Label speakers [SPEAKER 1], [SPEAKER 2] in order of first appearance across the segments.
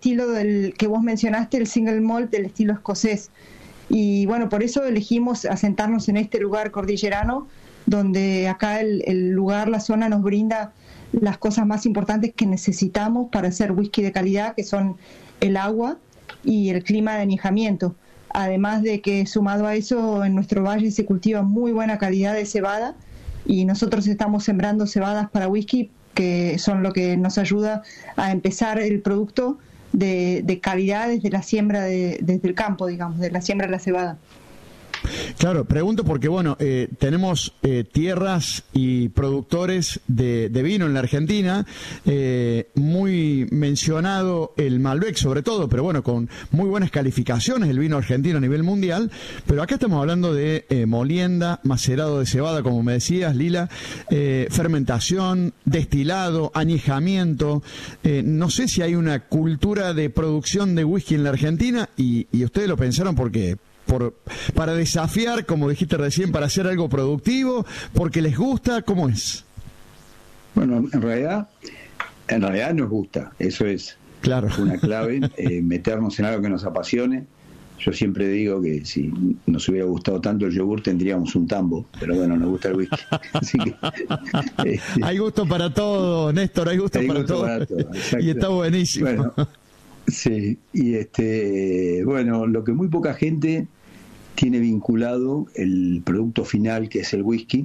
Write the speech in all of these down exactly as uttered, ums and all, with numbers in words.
[SPEAKER 1] estilo del que vos mencionaste, el single malt del estilo escocés. Y bueno, por eso elegimos asentarnos en este lugar cordillerano, donde acá el, el lugar, la zona nos brinda las cosas más importantes que necesitamos para hacer whisky de calidad, que son el agua y el clima de añejamiento. Además de que, sumado a eso, en nuestro valle se cultiva muy buena calidad de cebada, y nosotros estamos sembrando cebadas para whisky, que son lo que nos ayuda a empezar el producto de, de calidad desde la siembra, de, desde el campo, digamos, de la siembra de la cebada.
[SPEAKER 2] Claro, pregunto porque, bueno, eh, tenemos eh, tierras y productores de, de vino en la Argentina, eh, muy mencionado el Malbec sobre todo, pero bueno, con muy buenas calificaciones el vino argentino a nivel mundial, pero acá estamos hablando de eh, molienda, macerado de cebada, como me decías, Lila, eh, fermentación, destilado, añejamiento, eh, no sé si hay una cultura de producción de whisky en la Argentina, y, y ustedes lo pensaron porque... Por, para desafiar, como dijiste recién, para hacer algo productivo, porque les gusta, ¿cómo es?
[SPEAKER 3] Bueno, en realidad, en realidad nos gusta, eso es
[SPEAKER 2] claro.
[SPEAKER 3] una clave, eh, meternos en algo que nos apasione. Yo siempre digo que si nos hubiera gustado tanto el yogur tendríamos un tambo, pero bueno, nos gusta el whisky. Así que,
[SPEAKER 2] este, hay gusto para todo, Néstor, hay gusto,
[SPEAKER 3] hay
[SPEAKER 2] para,
[SPEAKER 3] gusto
[SPEAKER 2] todo.
[SPEAKER 3] para todo.
[SPEAKER 2] Y está buenísimo.
[SPEAKER 3] Bueno, sí, y este, bueno, lo que muy poca gente tiene vinculado el producto final, que es el whisky,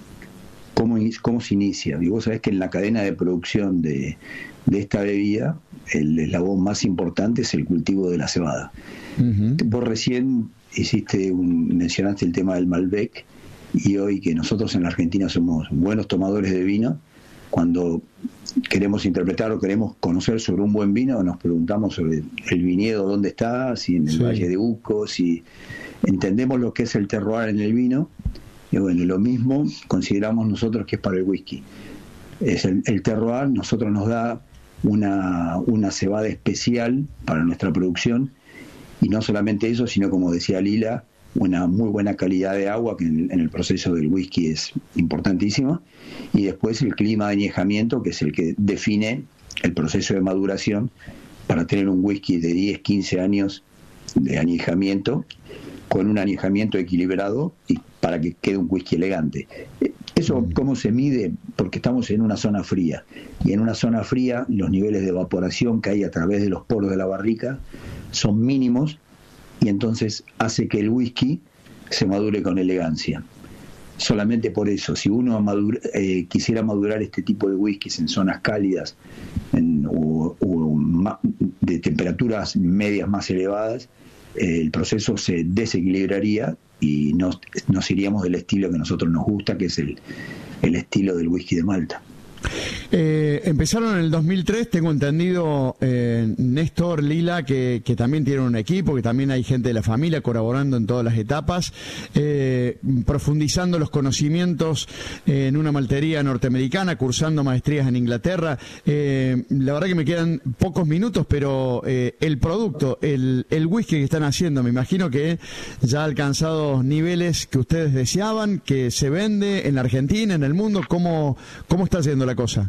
[SPEAKER 3] cómo, cómo se inicia. Y vos sabés que en la cadena de producción de, de esta bebida, el eslabón más importante es el cultivo de la cebada. Uh-huh. Vos recién hiciste un, mencionaste el tema del Malbec, y hoy que nosotros en la Argentina somos buenos tomadores de vino, cuando queremos interpretar o queremos conocer sobre un buen vino, nos preguntamos sobre el viñedo, dónde está, si en el sí. Valle de Uco, si entendemos lo que es el terroir en el vino. Y bueno, lo mismo consideramos nosotros que es para el whisky. Es el, el terroir nosotros nos da una, una cebada especial para nuestra producción, y no solamente eso, sino, como decía Lila, una muy buena calidad de agua, que en, en el proceso del whisky es importantísima, y después el clima de añejamiento, que es el que define el proceso de maduración para tener un whisky de diez, quince años de añejamiento, con un añejamiento equilibrado, y para que quede un whisky elegante. ¿Eso cómo se mide? Porque estamos en una zona fría, y en una zona fría los niveles de evaporación que hay a través de los poros de la barrica son mínimos, y entonces hace que el whisky se madure con elegancia. Solamente por eso, si uno madura, eh, quisiera madurar este tipo de whiskies en zonas cálidas en, o, o ma, de temperaturas medias más elevadas, eh, el proceso se desequilibraría y nos, nos iríamos del estilo que a nosotros nos gusta, que es el, el estilo del whisky de Malta.
[SPEAKER 2] Eh, empezaron en el dos mil tres, tengo entendido, eh, Néstor, Lila, que, que también tienen un equipo, que también hay gente de la familia colaborando en todas las etapas, eh, profundizando los conocimientos eh, en una maltería norteamericana, cursando maestrías en Inglaterra. Eh, la verdad que me quedan pocos minutos, pero eh, el producto, el, el whisky que están haciendo, me imagino que ya ha alcanzado niveles que ustedes deseaban, que se vende en la Argentina, en el mundo. ¿Cómo, cómo está yendo la cosa?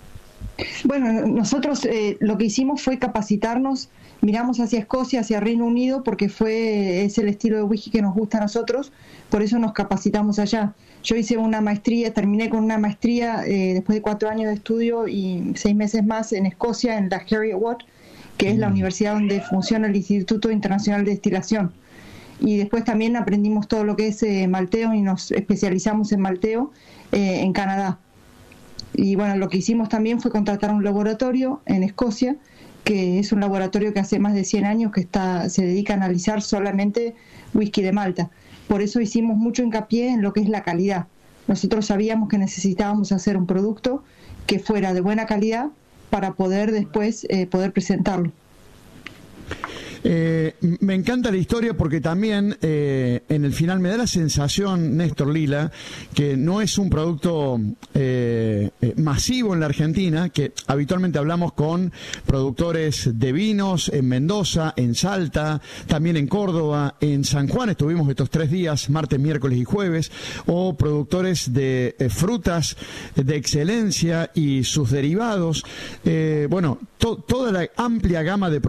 [SPEAKER 1] Bueno, nosotros eh, lo que hicimos fue capacitarnos, miramos hacia Escocia, hacia Reino Unido, porque fue es el estilo de whisky que nos gusta a nosotros, por eso nos capacitamos allá. Yo hice una maestría, terminé con una maestría eh, después de cuatro años de estudio y seis meses más en Escocia, en la Heriot-Watt, que es la universidad donde funciona el Instituto Internacional de Destilación. Y después también aprendimos todo lo que es eh, malteo, y nos especializamos en malteo eh, en Canadá. Y bueno, lo que hicimos también fue contratar un laboratorio en Escocia, que es un laboratorio que hace más de cien años que está se dedica a analizar solamente whisky de Malta. Por eso hicimos mucho hincapié en lo que es la calidad. Nosotros sabíamos que necesitábamos hacer un producto que fuera de buena calidad para poder después eh, poder presentarlo.
[SPEAKER 2] Eh, me encanta la historia porque también eh, en el final me da la sensación, Néstor, Lila, que no es un producto eh, eh, masivo en la Argentina, que habitualmente hablamos con productores de vinos en Mendoza, en Salta, también en Córdoba, en San Juan estuvimos estos tres días, martes, miércoles y jueves, o productores de eh, frutas de excelencia y sus derivados. Eh, bueno, to- toda la amplia gama de